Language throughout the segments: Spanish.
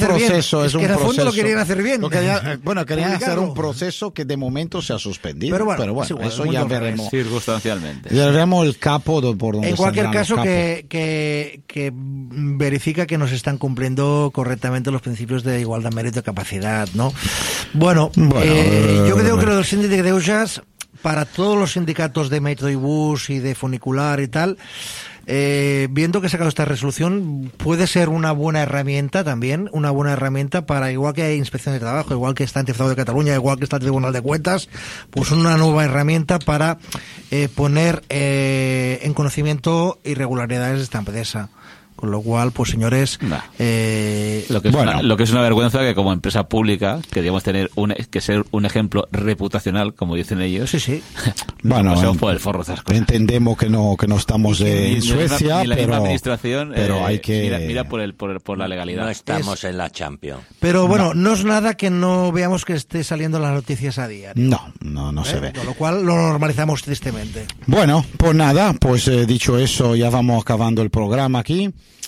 proceso, es que en el fondo lo querían hacer bien. Querían hacer un proceso que de momento se ha suspendido. Pero bueno, igual, eso ya veremos. Circunstancialmente. Ya veremos el capo por donde. En cualquier caso, que verifica que nos están cumpliendo correctamente los principios de igualdad, mérito y capacidad, ¿no? Bueno, yo creo que lo del síndic de greuges, para todos los sindicatos de metro y bus y de funicular y tal, viendo que he sacado esta resolución, puede ser una buena herramienta también, para, igual que hay inspección de trabajo, igual que está Antifraude de Cataluña, igual que está el Tribunal de Cuentas, pues una nueva herramienta para poner en conocimiento irregularidades de esta empresa. Con lo cual, pues señores, lo que es una vergüenza que como empresa pública, que debemos tener que ser un ejemplo reputacional, como dicen ellos. Sí. Bueno, por el forro esas cosas. Entendemos que no estamos en Suecia, pero administración, pero hay que mira por la legalidad. No estamos en la Champions. Pero bueno, no es nada que no veamos que esté saliendo las noticias a diario. No se ve. Con lo cual lo normalizamos tristemente. Bueno, pues nada, dicho eso, ya vamos acabando el programa aquí.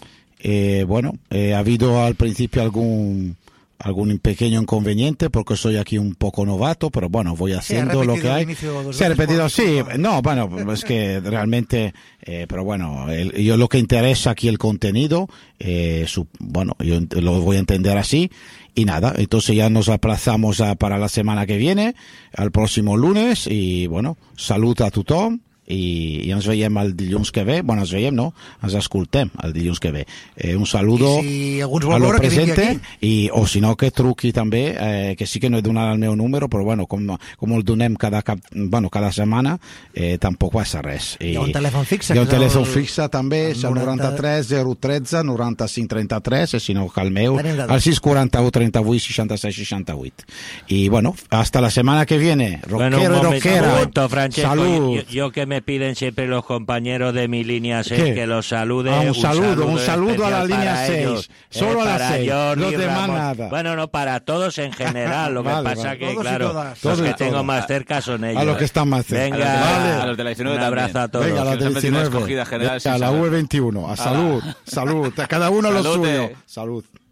Ha habido al principio algún pequeño inconveniente porque soy aquí un poco novato, pero bueno, voy haciendo lo que hay. Se ha repetido, sí. No, bueno, es que realmente, pero bueno, yo lo que interesa aquí el contenido, yo lo voy a entender así. Y nada, entonces ya nos aplazamos para la semana que viene, al próximo lunes, y bueno, salud a tothom. I ens veiem el dilluns que ve. Bueno, ens escoltem el dilluns que ve. Un saludo a lo presente o si no que truqui també, que sí que no he donat el meu número, però bueno, com el donem cada setmana, tampoc passa res. Hi ha un telèfon fixe. Hi ha un telèfon fixe també, és el 93 013 95 33, si no que el meu, el 641 38 66 68. Y bueno, hasta la semana que viene. Rockero y rockera. Salud. Yo que me piden siempre los compañeros de mi línea 6 que los salude. Un saludo a la línea 6. Solo a la 6. Los demás nada. Bueno, no, para todos en general. Lo que pasa que, claro, los que tengo más cerca son ellos. A los que están más cerca. Venga, a los de la 19 un abrazo a todos. Venga, a la de 19. A la V21. A salud. Cada uno lo suyo. Salud.